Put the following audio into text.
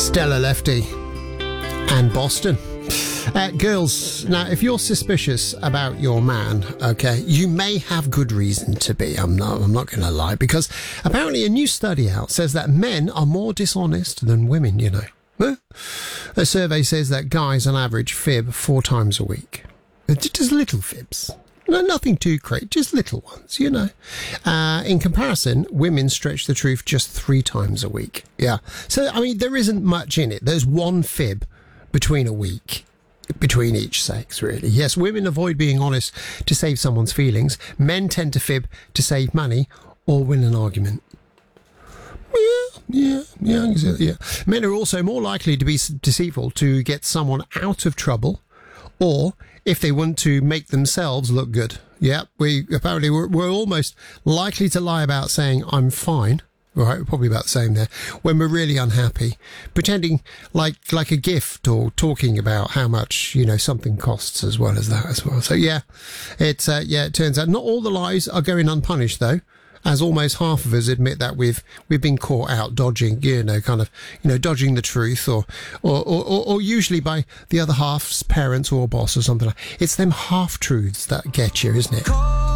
Stella Lefty and Boston. Girls, now, if you're suspicious about your man, okay, you may have good reason to be. I'm not going to lie, because apparently a new study out says that men are more dishonest than women, you know. A survey says that guys on average fib 4 times a week. Just little fibs. No, nothing too great, just little ones, you know. In comparison, women stretch the truth just 3 times a week. Yeah. So, I mean, there isn't much in it. There's one fib between a week, between each sex, really. Yes, women avoid being honest to save someone's feelings. Men tend to fib to save money or win an argument. Yeah. Men are also more likely to be deceitful to get someone out of trouble, or if they want to make themselves look good. Yeah, we're almost likely to lie about saying I'm fine. Right, probably about the same there. When we're really unhappy, pretending like a gift, or talking about how much, you know, something costs as well as that as well. So yeah, it turns out not all the lies are going unpunished though, as almost half of us admit that we've been caught out dodging, dodging the truth, or usually by the other half's parents or boss or something like. It's them half truths that get you, isn't it?